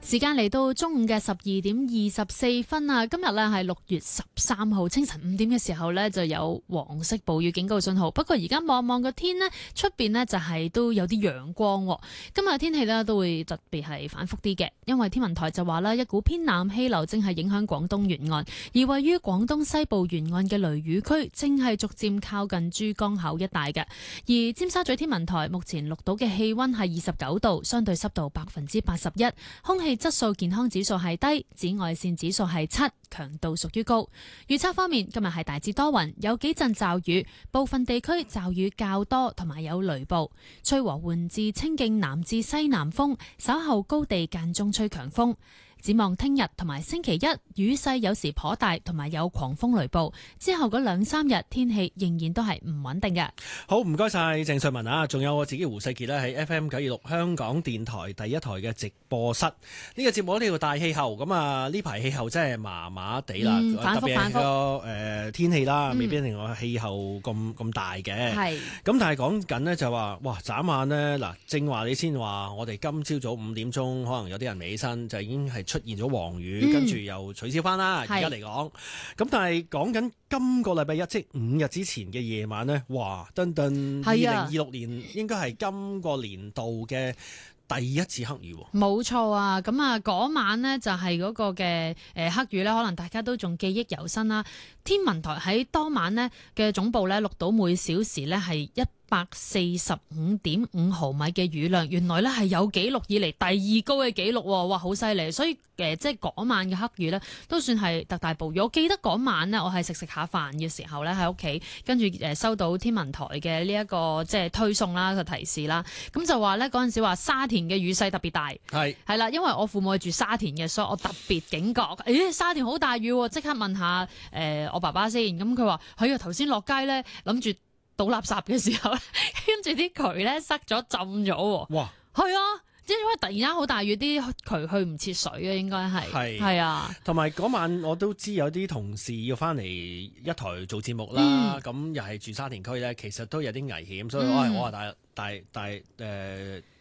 時間嚟到中午嘅12:24啊！今日咧係6月13號清晨5點嘅時候呢，就有黃色暴雨警告信號。不過而家望望個天呢，出邊呢就係都有啲陽光。今日嘅天氣呢都會特別係反覆啲嘅，因為天文台就話啦，一股偏南氣流正係影響廣東沿岸，而位於廣東西部沿岸嘅雷雨區正係逐漸靠近珠江口一帶嘅。而尖沙咀天文台目前錄到嘅氣溫係29度，相對濕度81%，空氣質素健康指數係低，紫外線指數係7，強度屬於高。預測方面，今日係大致多雲，有幾陣驟雨，部分地區驟雨較多，同埋有雷暴，吹和緩至清勁南至西南風，稍後高地間中吹強風。展望聽日同埋星期一，雨勢有時頗大，同埋有狂風雷暴。之後嗰2-3日天氣仍然都係唔穩定嘅。 好，唔該晒鄭瑞文啊，仲有我自己胡世傑咧喺 FM 926香港電台第一台嘅直播室。呢個節目呢個大氣候，咁啊呢排氣候真係麻麻地啦， 反覆反覆。 特別係個天氣啦，未必令我氣候咁大嘅。係。咁但係講緊呢就話，哇眨眼呢嗱，正話你先話，我哋今朝早5點鐘可能有啲人未起身，就已經係出現咗黃雨，跟住又取消翻啦。而家嚟講，咁但係講緊今個禮拜一，即5日之前嘅夜晚呢，哇！噔噔，2026年應該係今個年度嘅第一次黑雨。 冇錯啊！咁啊，嗰晚呢就係嗰個嘅黑雨呢，可能大家都仲記憶猶新啦。天文台喺當晚呢嘅總部呢錄到每小時呢係145.5毫米嘅雨量，原來咧係有紀錄以嚟第2高嘅紀錄，哇，好犀利！所以即係嗰晚嘅黑雨咧，都算係特大暴雨。我記得嗰晚呢，我係食下飯嘅時候咧喺屋企，跟住收到天文台嘅呢一個即係推送啦個提示啦，咁就話咧嗰陣時話沙田嘅雨勢特別大，係啦，因為我父母係住沙田嘅，所以我特別警覺。沙田好大雨，即刻問下我爸爸先，咁佢話佢頭先落街咧諗住倒垃圾嘅時候咧，跟住啲渠咧塞咗浸咗。哇！係啊，即係因為突然間好大雨，啲渠去唔切水啊，應該係啊。同埋嗰晚我都知有啲同事要翻嚟一台做節目啦，咁又係住沙田區咧，其實都有啲危險，所以我話